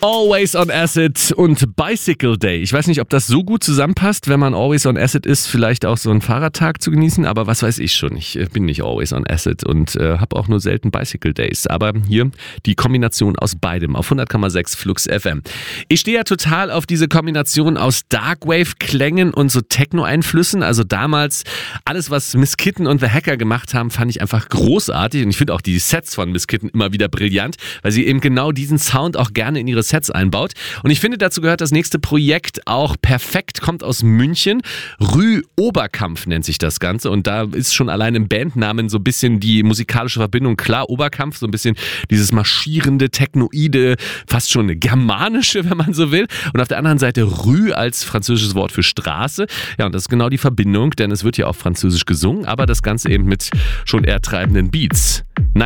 Always on Acid und Bicycle Day. Ich weiß nicht, ob das so gut zusammenpasst, wenn man Always on Acid ist, vielleicht auch so einen Fahrradtag zu genießen, aber was weiß ich schon. Ich bin nicht Always on Acid und habe auch nur selten Bicycle Days. Aber hier die Kombination aus beidem auf 100,6 Flux FM. Ich stehe ja total auf diese Kombination aus Darkwave-Klängen und so Techno-Einflüssen. Also damals alles, was Miss Kitten und The Hacker gemacht haben, fand ich einfach großartig. Und ich finde auch die Sets von Miss Kitten immer wieder brillant, weil sie eben genau diesen Sound auch gerne in ihre Sets einbaut. Und ich finde, dazu gehört das nächste Projekt auch perfekt, kommt aus München. Rü Oberkampf nennt sich das Ganze. Und da ist schon allein im Bandnamen so ein bisschen die musikalische Verbindung klar. Oberkampf, so ein bisschen dieses marschierende, technoide, fast schon eine germanische, wenn man so will. Und auf der anderen Seite Rü als französisches Wort für Straße. Ja, und das ist genau die Verbindung, denn es wird ja auf Französisch gesungen, aber das Ganze eben mit schon eher treibenden Beats.